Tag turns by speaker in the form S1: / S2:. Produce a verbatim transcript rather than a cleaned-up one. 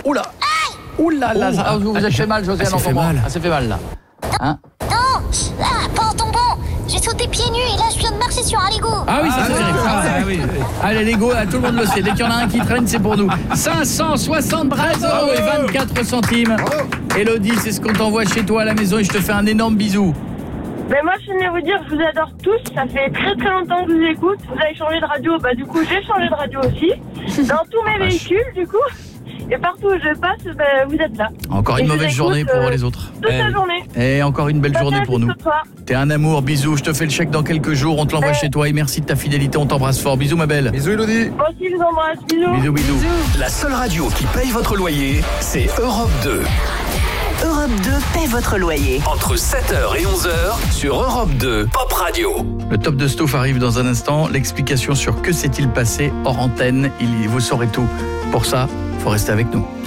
S1: Oula. Oula là,
S2: Oh, ah, vous vous êtes fait mal, Josiane,
S1: ah,
S2: en
S1: ça fait
S2: tombant.
S1: mal.
S2: Ah, ça fait mal là. Hein?
S3: Non, ah, pas en tombant. J'ai sauté pieds nus et là je viens de marcher sur un Lego.
S1: Ah oui, ça
S2: Ah,
S1: c'est
S2: oui,
S1: terrible.
S2: ah,
S1: Ah, oui. Allez, Lego, là, tout le monde le sait. Dès qu'il y en a un qui traîne, c'est pour nous. cinq cent soixante-treize euros et vingt-quatre centimes. Elodie, c'est ce qu'on t'envoie chez toi à la maison et je te fais un énorme bisou.
S4: Mais moi, je tenais à vous dire, je vous adore tous. Ça fait très très longtemps que je vous écoute. Vous avez changé de radio. Bah, du coup, j'ai changé de radio aussi. Dans tous mes véhicules, du coup. Et partout où je passe, bah, vous êtes là.
S1: Encore
S4: Et
S1: une
S4: je vous
S1: mauvaise
S4: écoute,
S1: journée pour
S4: euh,
S1: les autres.
S4: Toute
S1: Eh
S4: la
S1: oui.
S4: journée.
S1: Et encore une belle
S4: Passez
S1: journée
S4: un
S1: pour
S4: petit
S1: nous.
S4: ce soir.
S1: T'es un amour, bisous. Je te fais le chèque dans quelques jours. On te l'envoie
S4: Ouais.
S1: chez toi et merci de ta fidélité. On t'embrasse fort. Bisous, ma belle.
S5: Bisous, Elodie.
S4: Moi aussi, je vous embrasse. Bisous.
S1: Bisous, bisous.
S6: La seule radio qui paye votre loyer, c'est Europe deux.
S7: Europe deux paie votre loyer.
S6: Entre sept heures et onze heures sur Europe deux, Pop Radio.
S1: Le top de Stouff arrive dans un instant. L'explication sur que s'est-il passé hors antenne. Il, vous saurez tout. Pour ça, faut rester avec nous.